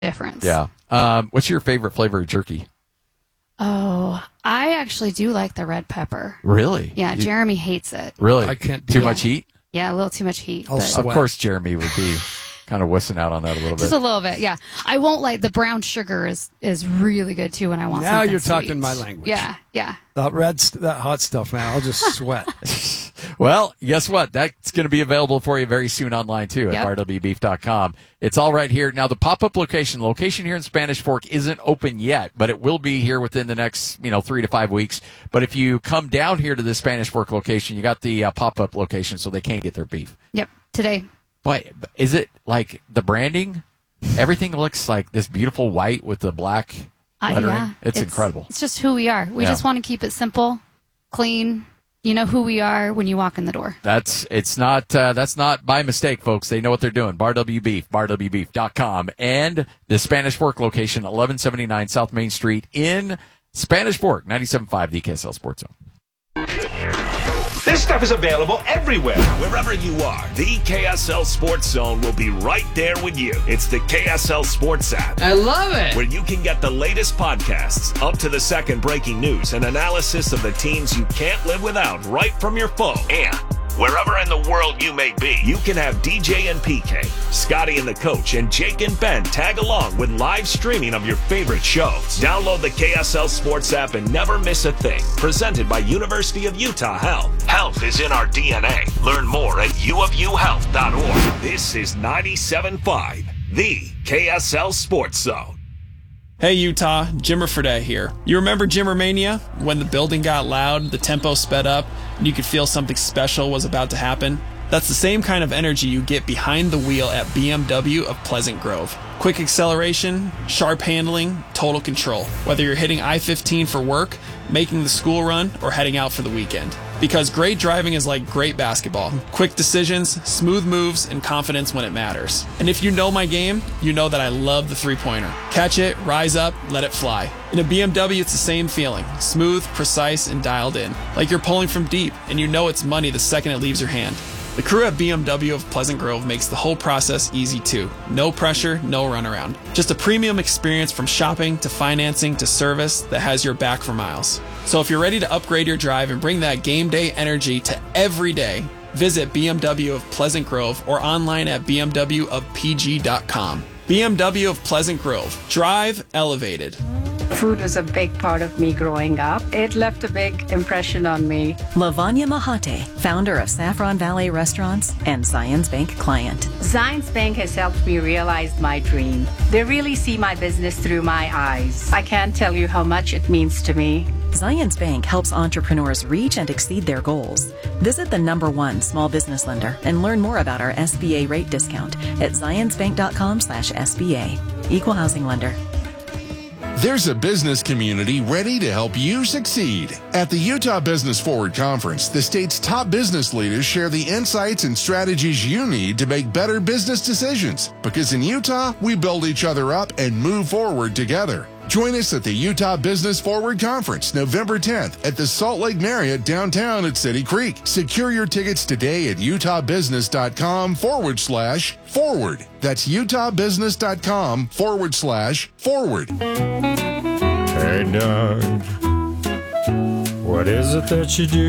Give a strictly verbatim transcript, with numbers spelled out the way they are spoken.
difference. Yeah. Um, what's your favorite flavor of jerky? Oh, I actually do like the red pepper. Really? Yeah, You- Jeremy hates it. Really? I can't do Too that. much heat? Yeah, a little too much heat. I'll but sweat. Of course, Jeremy would be kind of wussing out on that a little just bit. a little bit, yeah. I won't like the brown sugar is is really good too when I want Now something you're sweet. talking my language. Yeah, yeah. That red, st- that hot stuff, man. I'll just sweat. Well, guess what? That's going to be available for you very soon online, too, at Yep. r w beef dot com. It's all right here. Now, the pop-up location, location here in Spanish Fork isn't open yet, but it will be here within the next, you know, three to five weeks. But if you come down here to the Spanish Fork location, you got the uh, pop-up location, so they can't get their beef. Yep. Today. Boy, is it like the branding? Everything looks like this beautiful white with the black Uh, lettering. yeah, it's, incredible. It's just who we are. We Yeah. just want to keep it simple, clean. You know who we are when you walk in the door. That's it's not uh, that's not by mistake, folks. They know what they're doing. Bar W Beef, bar w beef dot com, and the Spanish Fork location, eleven seventy-nine South Main Street in Spanish Fork, ninety-seven point five the K S L Sports Zone. This stuff is available everywhere. Wherever you are, the K S L Sports Zone will be right there with you. It's the K S L Sports app. I love it. Where you can get the latest podcasts, up to the second breaking news, and analysis of the teams you can't live without right from your phone. And wherever in the world you may be, you can have D J and P K, Scotty and the Coach, and Jake and Ben tag along with live streaming of your favorite shows. Download the K S L Sports app and never miss a thing. Presented by University of Utah Health. Health is in our D N A. Learn more at u of u health dot org. This is ninety-seven point five, the K S L Sports Zone. Hey Utah, Jimmer Fredette here. You remember Jimmermania? When the building got loud, the tempo sped up, and you could feel something special was about to happen? That's the same kind of energy you get behind the wheel at B M W of Pleasant Grove. Quick acceleration, sharp handling, total control. Whether you're hitting I fifteen for work, making the school run, or heading out for the weekend. Because great driving is like great basketball. Quick decisions, smooth moves, and confidence when it matters. And if you know my game, you know that I love the three-pointer. Catch it, rise up, let it fly. In a B M W, it's the same feeling. Smooth, precise, and dialed in. Like you're pulling from deep, and you know it's money the second it leaves your hand. The crew at B M W of Pleasant Grove makes the whole process easy too. No pressure, no runaround. Just a premium experience from shopping to financing to service that has your back for miles. So if you're ready to upgrade your drive and bring that game day energy to every day, visit B M W of Pleasant Grove or online at b m w of p g dot com. B M W of Pleasant Grove. Drive elevated. Food was a big part of me growing up. It left a big impression on me. Lavanya Mahate, founder of Saffron Valley Restaurants and Zions Bank client. Zions Bank has helped me realize my dream. They really see my business through my eyes. I can't tell you how much it means to me. Zions Bank helps entrepreneurs reach and exceed their goals. Visit the number one small business lender and learn more about our S B A rate discount at zions bank dot com slash S B A. Equal housing lender. There's a business community ready to help you succeed. At the Utah Business Forward Conference, the state's top business leaders share the insights and strategies you need to make better business decisions. Because in Utah, we build each other up and move forward together. Join us at the Utah Business Forward Conference, November tenth at the Salt Lake Marriott downtown at City Creek. Secure your tickets today at utahbusiness.com forward slash forward. That's utahbusiness.com forward slash forward. Hey, Doug, what is it that you do?